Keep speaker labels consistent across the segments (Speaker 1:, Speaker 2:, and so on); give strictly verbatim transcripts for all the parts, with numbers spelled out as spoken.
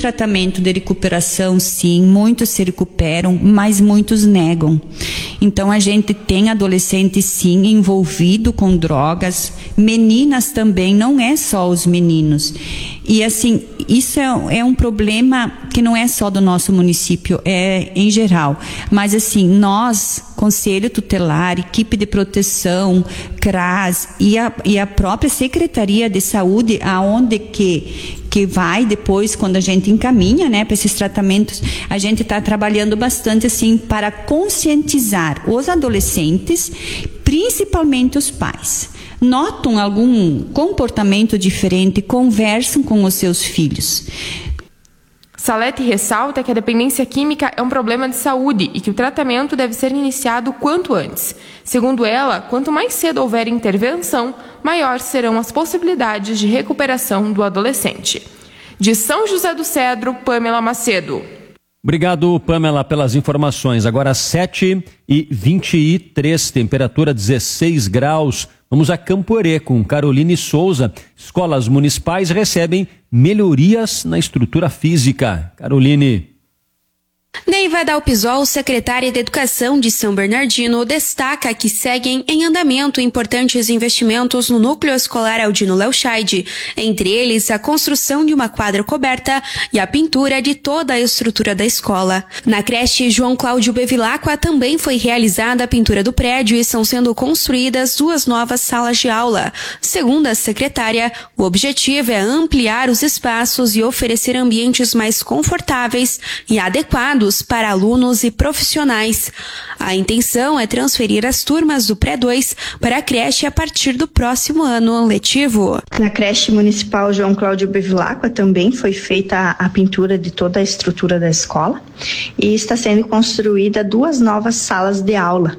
Speaker 1: tratamento de recuperação, sim, muitos se recuperam, mas muitos negam. Então a gente tem adolescentes, sim, envolvido com drogas, meninas também, não é só os meninos. E assim, isso é, é um problema que não é só do nosso município, é em geral. Mas assim, nós, Conselho Tutelar, equipe de proteção, C R A S e a, e a própria Secretaria de Saúde, aonde que, que vai depois, quando a gente encaminha, né, para esses tratamentos, a gente está trabalhando bastante assim para conscientizar os adolescentes, principalmente os pais. Notam algum comportamento diferente, conversam com os seus filhos.
Speaker 2: Salete ressalta que a dependência química é um problema de saúde e que o tratamento deve ser iniciado quanto antes. Segundo ela, quanto mais cedo houver intervenção, maiores serão as possibilidades de recuperação do adolescente. De São José do Cedro, Pamela Macedo.
Speaker 3: Obrigado, Pamela, pelas informações. Agora sete e vinte e três, temperatura dezesseis graus. Vamos a Camporê com Caroline Souza. Escolas municipais recebem melhorias na estrutura física. Caroline.
Speaker 4: Neiva Dalpisol, secretária de Educação de São Bernardino, destaca que seguem em andamento importantes investimentos no núcleo escolar Aldino Leuscheid, entre eles a construção de uma quadra coberta e a pintura de toda a estrutura da escola. Na creche João Cláudio Bevilacqua também foi realizada a pintura do prédio e estão sendo construídas duas novas salas de aula. Segundo a secretária, o objetivo é ampliar os espaços e oferecer ambientes mais confortáveis e adequados para alunos e profissionais. A intenção é transferir as turmas do pré dois para a creche a partir do próximo ano letivo.
Speaker 5: Na creche municipal João Cláudio Bevilacqua também foi feita a, a pintura de toda a estrutura da escola e está sendo construída duas novas salas de aula,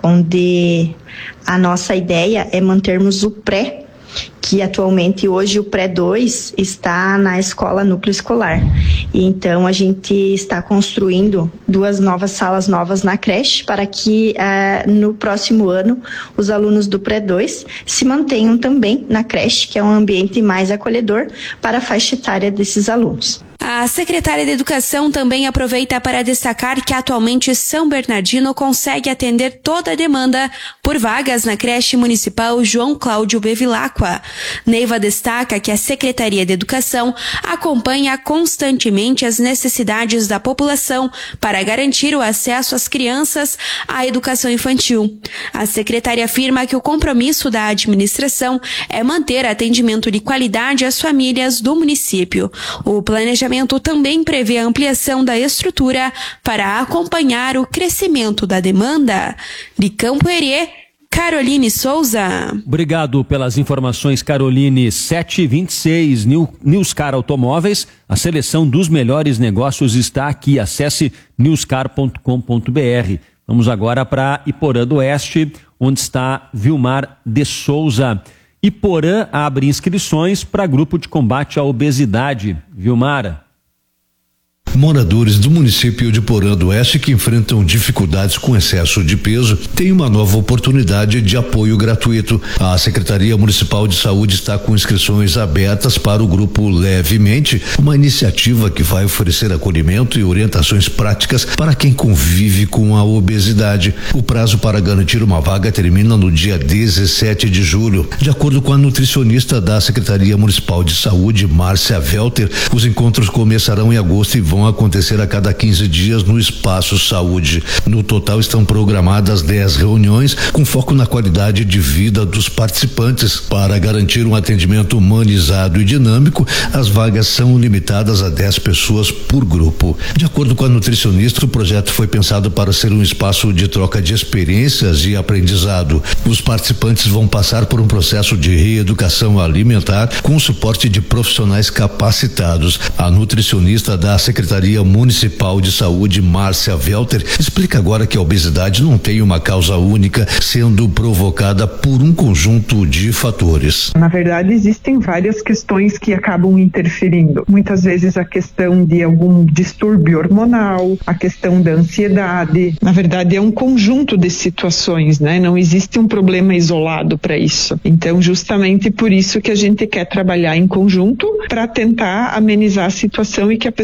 Speaker 5: onde a nossa ideia é mantermos o pré, que atualmente hoje o pré dois está na escola núcleo escolar. E então a gente está construindo duas novas salas novas na creche para que uh, no próximo ano os alunos do pré dois se mantenham também na creche, que é um ambiente mais acolhedor para a faixa etária desses alunos.
Speaker 4: A secretária de Educação também aproveita para destacar que atualmente São Bernardino consegue atender toda a demanda por vagas na creche municipal João Cláudio Bevilacqua. Neiva destaca que a Secretaria de Educação acompanha constantemente as necessidades da população para garantir o acesso às crianças à educação infantil. A secretária afirma que o compromisso da administração é manter atendimento de qualidade às famílias do município. O planejamento também prevê a ampliação da estrutura para acompanhar o crescimento da demanda. De Campo Herê, Caroline Souza.
Speaker 3: Obrigado pelas informações, Caroline. sete e vinte e seis, New, Newscar Automóveis. A seleção dos melhores negócios está aqui. Acesse newscar ponto com ponto br. Vamos agora para Iporã do Oeste, onde está Vilmar de Souza. Iporã abre inscrições para grupo de combate à obesidade. Vilmara.
Speaker 6: Moradores do município de Porã do Oeste que enfrentam dificuldades com excesso de peso têm uma nova oportunidade de apoio gratuito. A Secretaria Municipal de Saúde está com inscrições abertas para o grupo Levemente, uma iniciativa que vai oferecer acolhimento e orientações práticas para quem convive com a obesidade. O prazo para garantir uma vaga termina no dia dezessete de julho. De acordo com a nutricionista da Secretaria Municipal de Saúde, Márcia Welter, os encontros começarão em agosto e vão acontecer a cada quinze dias no Espaço Saúde. No total estão programadas dez reuniões com foco na qualidade de vida dos participantes. Para garantir um atendimento humanizado e dinâmico, as vagas são limitadas a dez pessoas por grupo. De acordo com a nutricionista, o projeto foi pensado para ser um espaço de troca de experiências e aprendizado. Os participantes vão passar por um processo de reeducação alimentar com o suporte de profissionais capacitados. A nutricionista da Secretaria Municipal de Saúde, Márcia Welter, explica agora que a obesidade não tem uma causa única, sendo provocada por um conjunto de fatores.
Speaker 7: Na verdade, existem várias questões que acabam interferindo. Muitas vezes a questão de algum distúrbio hormonal, a questão da ansiedade. Na verdade, é um conjunto de situações, né? Não existe um problema isolado para isso. Então, justamente por isso que a gente quer trabalhar em conjunto para tentar amenizar a situação e que a